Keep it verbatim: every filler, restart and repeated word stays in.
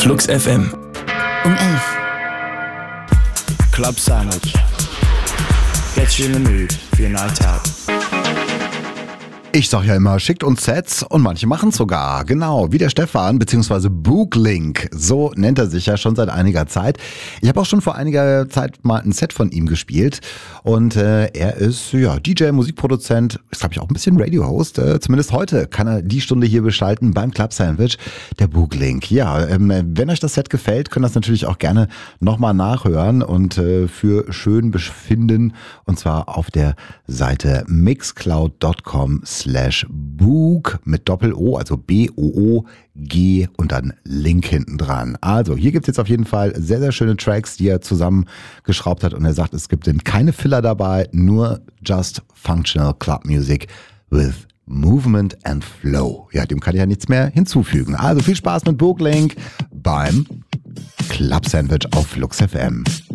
Flux F M. Um elf. Club Sandwich. Get you in the mood for your night out. Ich sag ja immer, schickt uns Sets und manche machen es sogar. Genau, wie der Stefan bzw. Booklink, so nennt er sich ja schon seit einiger Zeit. Ich habe auch schon vor einiger Zeit mal ein Set von ihm gespielt und äh, er ist ja D J, Musikproduzent, ist glaube ich auch ein bisschen Radio-Host. Äh, zumindest heute kann er die Stunde hier gestalten beim Club Sandwich, der Booklink. Ja, ähm, wenn euch das Set gefällt, könnt ihr das natürlich auch gerne nochmal nachhören und äh, für schön befinden und zwar auf der Seite mixcloud dot com slash book mit Doppel-O, also B O O G und dann Link hinten dran. Also hier gibt es jetzt auf jeden Fall sehr, sehr schöne Tracks, die er zusammengeschraubt hat und er sagt, es gibt denn keine Filler dabei, nur just functional club music with movement and flow. Ja, dem kann ich ja nichts mehr hinzufügen. Also viel Spaß mit Booklink beim Club Sandwich auf Flux F M.